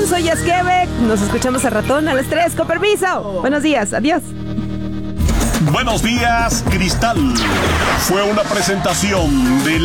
soy Esquebec. Nos escuchamos al ratón a las 3. Con permiso. Buenos días. Adiós. Buenos días, Cristal. Fue una presentación de